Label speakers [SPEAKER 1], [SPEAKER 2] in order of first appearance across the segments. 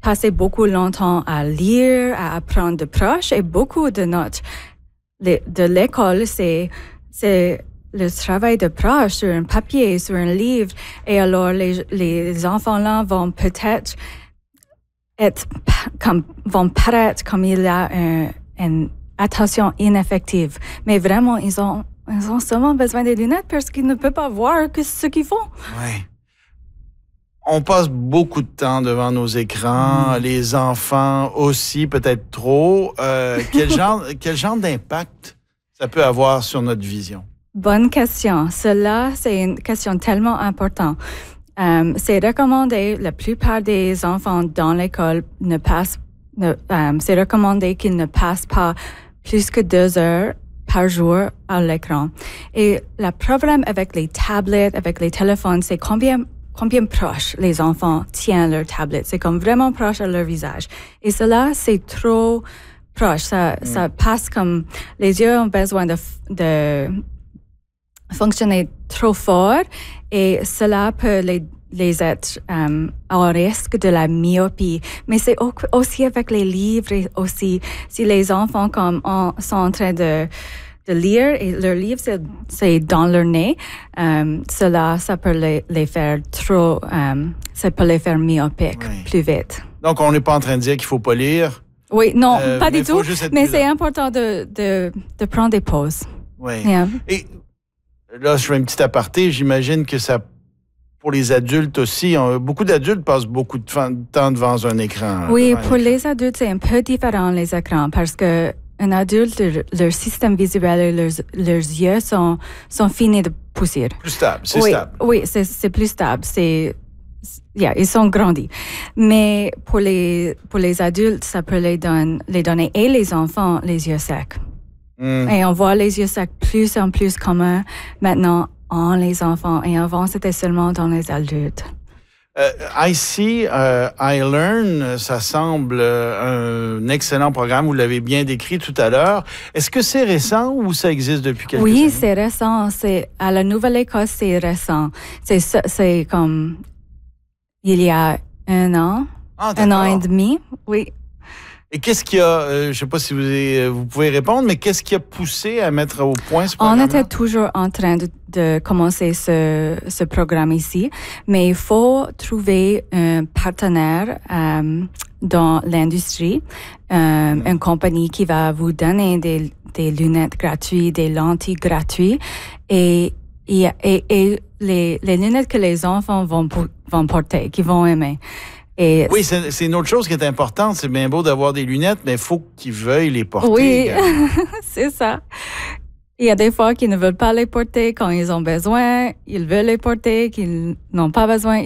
[SPEAKER 1] passer beaucoup longtemps à lire, à apprendre de proches, et beaucoup de de l'école, c'est le travail de proche sur un papier, sur un livre, et alors les enfants-là vont peut-être vont paraître comme il y a une attention ineffective, mais vraiment ils ont seulement besoin des lunettes parce qu'ils ne peuvent pas voir ce qu'ils font.
[SPEAKER 2] Oui. On passe beaucoup de temps devant nos écrans, les enfants aussi, peut-être trop. Quel genre d'impact ça peut avoir sur notre vision?
[SPEAKER 1] Bonne question. Cela, c'est une question tellement importante. C'est recommandé, la plupart des enfants dans l'école c'est recommandé qu'ils ne passent pas plus que 2 heures par jour à l'écran. Et le problème avec les tablettes, avec les téléphones, c'est combien proches les enfants tiennent leur tablette. C'est comme vraiment proche à leur visage. Et cela, c'est trop proche. Ça passe comme... Les yeux ont besoin de fonctionner trop fort et cela peut les être au risque de la myopie. Mais c'est aussi avec les livres et aussi si les enfants sont en train de lire et leur livre c'est dans leur nez, ça peut les faire ça peut les faire myopiques plus vite.
[SPEAKER 2] Donc on n'est pas en train de dire qu'il faut pas lire.
[SPEAKER 1] Oui, non, pas du tout. Mais c'est important de prendre des pauses.
[SPEAKER 2] Oui. Yeah. Et là, je fais un petit aparté. J'imagine que ça, pour les adultes aussi, beaucoup d'adultes passent beaucoup de temps devant un écran.
[SPEAKER 1] Oui, pour les adultes, c'est un peu différent, les écrans, parce que un adulte, leur système visuel et leurs yeux sont finis de poussière.
[SPEAKER 2] Plus stable, c'est stable.
[SPEAKER 1] Oui, c'est plus stable. Ils sont grandis. Mais pour les adultes, ça peut les donner, et les enfants, les yeux secs. Et on voit les yeux secs plus en plus communs maintenant en les enfants. Et avant, c'était seulement dans les adultes.
[SPEAKER 2] I See, I Learn, ça semble un excellent programme. Vous l'avez bien décrit tout à l'heure. Est-ce que c'est récent ou ça existe depuis quelques années?
[SPEAKER 1] Oui, c'est récent. À la Nouvelle-Écosse, c'est récent. C'est comme il y a 1 an, 1 an et demi. Oui.
[SPEAKER 2] Et qu'est-ce qui a, je ne sais pas si vous pouvez répondre, mais qu'est-ce qui a poussé à mettre au point ce programme?
[SPEAKER 1] On était toujours en train de commencer ce programme ici, mais il faut trouver un partenaire dans l'industrie, une compagnie qui va vous donner des lunettes gratuites, des lentilles gratuites, et les lunettes que les enfants vont porter, qu'ils vont aimer.
[SPEAKER 2] Oui, c'est une autre chose qui est importante. C'est bien beau d'avoir des lunettes, mais il faut qu'ils veuillent les porter.
[SPEAKER 1] Oui, c'est ça. Il y a des fois qu'ils ne veulent pas les porter quand ils ont besoin. Ils veulent les porter, qu'ils n'ont pas besoin.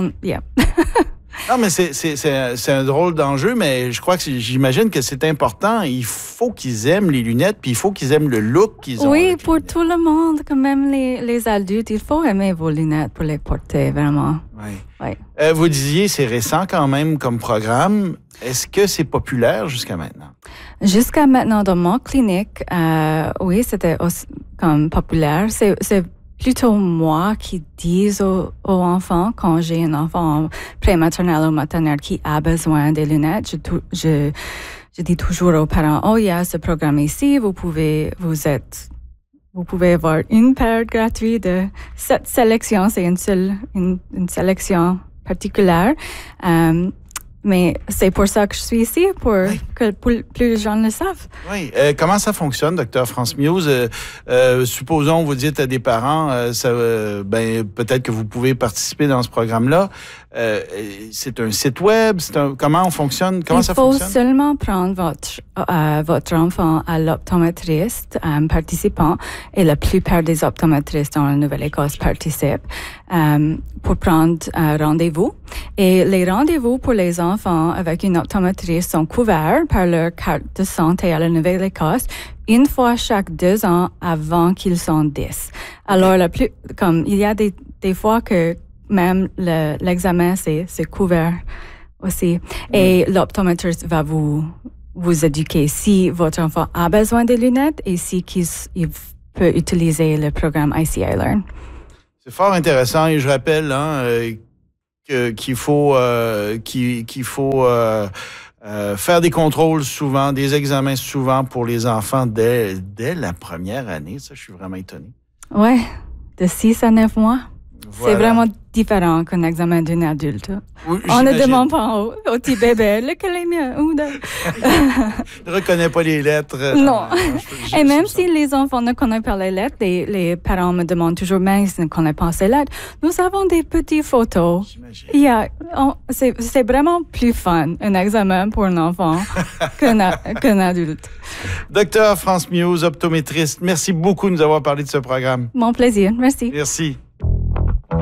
[SPEAKER 2] Non, mais c'est un drôle d'enjeu, mais j'imagine que c'est important. Il faut qu'ils aiment les lunettes, puis il faut qu'ils aiment le look qu'ils ont.
[SPEAKER 1] Oui, pour tout le monde, quand même les adultes, il faut aimer vos lunettes pour les porter, vraiment.
[SPEAKER 2] Oui. Vous disiez, c'est récent quand même comme programme. Est-ce que c'est populaire jusqu'à maintenant?
[SPEAKER 1] Jusqu'à maintenant, dans mon clinique, oui, c'était comme populaire. C'est plutôt moi qui dis aux enfants, quand j'ai un enfant prématernel ou maternel qui a besoin des lunettes, je dis toujours aux parents, il y a ce programme ici, vous pouvez avoir une paire gratuite de cette sélection, c'est une sélection particulière. Mais c'est pour ça que je suis ici, pour que plus de gens le savent.
[SPEAKER 2] Oui. Comment ça fonctionne, Dr. France Muse? Supposons, vous dites à des parents, peut-être que vous pouvez participer dans ce programme-là. C'est un site web? Comment on fonctionne? Comment ça fonctionne?
[SPEAKER 1] Il faut seulement prendre votre enfant à l'optométriste participant, et la plupart des optométristes dans la Nouvelle-Écosse participent, pour prendre rendez-vous. Et les rendez-vous pour les enfants avec une optométriste sont couverts par leur carte de santé à la Nouvelle-Écosse une fois chaque 2 ans avant qu'ils sont 10. Alors, il y a des fois que même l'examen, c'est couvert aussi. Et l'optométriste va vous éduquer si votre enfant a besoin de lunettes et si il peut utiliser le programme I See, I Learn.
[SPEAKER 2] C'est fort intéressant et je rappelle qu'il faut faire des contrôles souvent, des examens souvent pour les enfants dès la première année. Ça, je suis vraiment étonné.
[SPEAKER 1] Oui, de 6 à 9 mois.
[SPEAKER 2] Voilà.
[SPEAKER 1] C'est vraiment différent qu'un examen d'un adulte.
[SPEAKER 2] Oui,
[SPEAKER 1] on ne demande pas au petit bébé lequel est mieux.
[SPEAKER 2] Ne reconnaît pas les lettres.
[SPEAKER 1] Non. Et même si les enfants ne connaissent pas les lettres, les parents me demandent toujours, mais ils ne connaissent pas ces lettres. Nous avons des petites photos. C'est vraiment plus fun, un examen pour un enfant qu'un adulte.
[SPEAKER 2] Docteur France Muse, optométriste, merci beaucoup de nous avoir parlé de ce programme.
[SPEAKER 1] Mon plaisir. Merci.
[SPEAKER 2] Merci.